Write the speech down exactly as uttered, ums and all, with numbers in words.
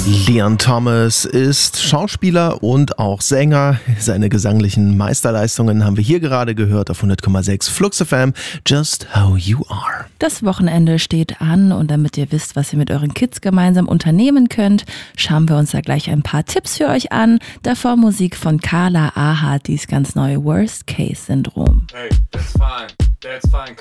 Leon Thomas ist Schauspieler und auch Sänger. Seine gesanglichen Meisterleistungen haben wir hier gerade gehört auf hundert Komma sechs Flux F M. Just How You Are. Das Wochenende steht an und damit ihr wisst, was ihr mit euren Kids gemeinsam unternehmen könnt, schauen wir uns da gleich ein paar Tipps für euch an. Davor Musik von Carla Aha, dies ganz neue Worst Case Syndrom. Hey, that's fine, that's fine.